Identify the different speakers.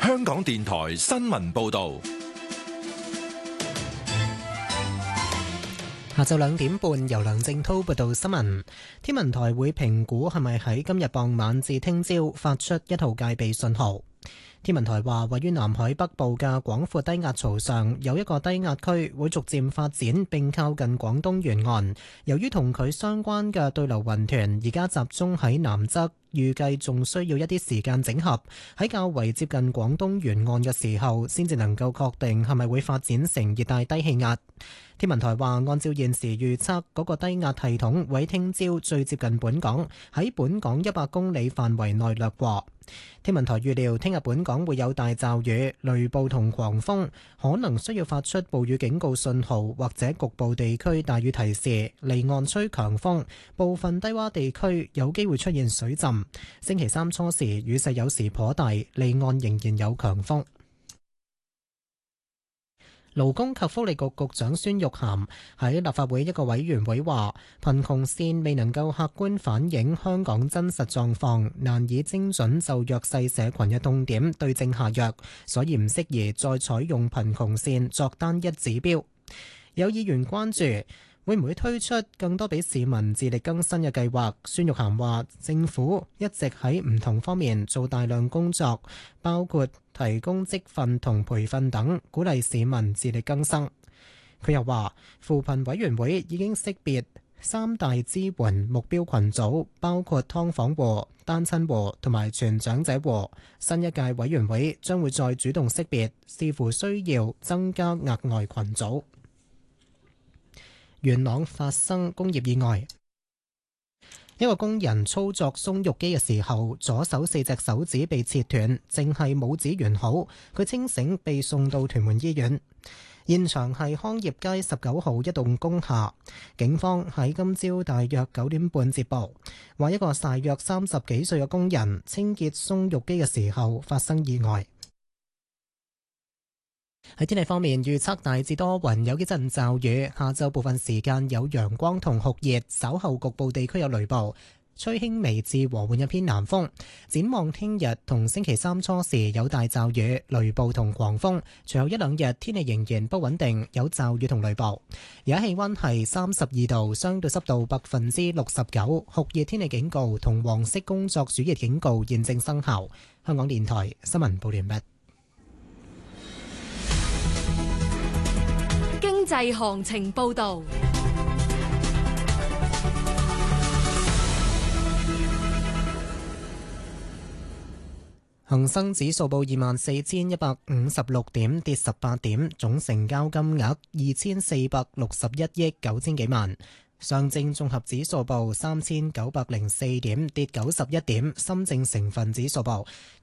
Speaker 1: 香港電台新聞報道。
Speaker 2: 下晝2點半，由梁正滔報道新聞。天文台會評估係咪喺今日傍晚至聽朝發出1號戒備信號。天文台話，位於南海北部嘅廣闊低壓槽上有一個低壓區會逐漸發展並靠近廣東沿岸。由於同佢相關嘅對流雲團而家集中喺南側，預計仲需要一啲時間整合，喺較為接近廣東沿岸嘅時候，先至能夠確定係咪會發展成熱帶低氣壓。天文台話，按照現時預測，嗰個低壓系統會聽朝最接近本港，喺本港100公里範圍內掠過。天文台預料聽日本港會有大驟雨、雷暴同狂風，可能需要發出暴雨警告信號，或者局部地區大雨提示。離岸吹強風，部分低洼地區有機會出現水浸。星期三初時雨勢有時頗大，離岸仍然有強風。勞工及福利局局長孫玉菡喺立法會一個委員會話，貧窮線未能夠客觀反映香港真實狀況，難以精準就弱勢社群嘅痛點對症下藥，所以唔適宜再採用貧窮線作單一指標。有議員關注會唔會推出更多俾市民自力更生嘅計劃？孫玉菡話：政府一直喺唔同方面做大量工作，包括提供職訓同培訓等，鼓勵市民自力更生。佢又話，扶貧委員會已經識別3大支援目標群組，包括劏房戶、單親戶同埋全長者戶。新一屆委員會將會再主動識別，視乎需要增加額外群組。元朗發生工業意外，一個工人操作鬆肉機嘅時候，左手4隻手指被切斷，淨係拇指完好。佢清醒，被送到屯門醫院。現場係康業街19號一棟工廈。警方喺今朝大約9點半接報，話一個大約30幾歲嘅工人清潔鬆肉機嘅時候發生意外。喺天氣方面，預測大致多雲，有幾陣驟雨，下晝部分時間有陽光同酷熱，稍後局部地區有雷暴，吹輕微至和緩一偏南風。展望聽日同星期三初時有大驟雨、雷暴同狂風，隨後一兩日天氣仍然不穩定，有驟雨同雷暴。而家氣溫係32度，相對濕度69%，酷熱天氣警告同黃色工作暑熱警告現正生效。香港電台新聞報完畢。
Speaker 3: 經濟行情報道。
Speaker 2: 恒生指數報24,156點，跌18點，總成交金額2461億9千幾萬。上證綜合指數報3904點，跌91點。深證成分指數報